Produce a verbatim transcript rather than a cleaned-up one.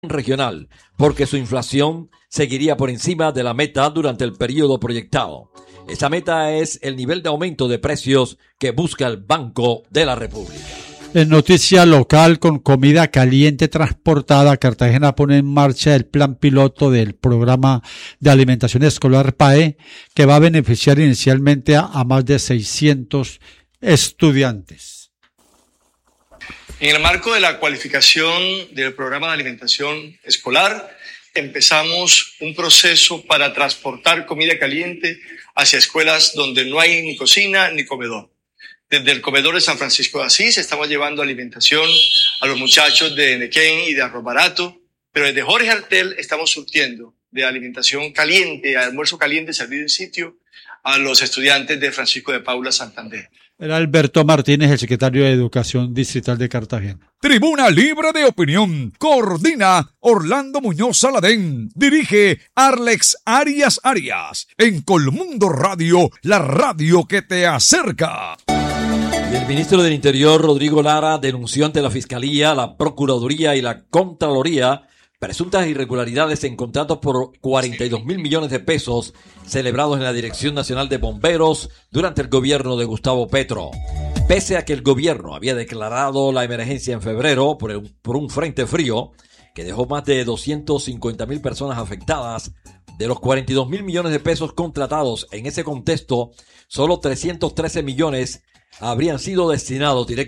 regional, porque su inflación seguiría por encima de la meta durante el periodo proyectado. Esa meta es el nivel de aumento de precios que busca el Banco de la República. En noticia local, con comida caliente transportada, Cartagena pone en marcha el plan piloto del programa de alimentación escolar P A E, que va a beneficiar inicialmente a, a más de seiscientos estudiantes. En el marco de la cualificación del programa de alimentación escolar, empezamos un proceso para transportar comida caliente hacia escuelas donde no hay ni cocina ni comedor. Desde el comedor de San Francisco de Asís estamos llevando alimentación a los muchachos de Nequén y de Arroz Barato, pero desde Jorge Artel estamos surtiendo de alimentación caliente, almuerzo caliente servido en sitio a los estudiantes de Francisco de Paula Santander. Era Alberto Martínez, el secretario de Educación Distrital de Cartagena. Tribuna Libre de Opinión. Coordina Orlando Muñoz Saladén. Dirige Arlex Arias Arias. En Colmundo Radio, la radio que te acerca. El ministro del Interior, Rodrigo Lara, denunció ante la Fiscalía, la Procuraduría y la Contraloría presuntas irregularidades en contratos por cuarenta y dos mil millones de pesos celebrados en la Dirección Nacional de Bomberos durante el gobierno de Gustavo Petro. Pese a que el gobierno había declarado la emergencia en febrero por, el, por un frente frío que dejó más de doscientas cincuenta mil personas afectadas, de los cuarenta y dos mil millones de pesos contratados en ese contexto, solo trescientos trece millones habrían sido destinados directamente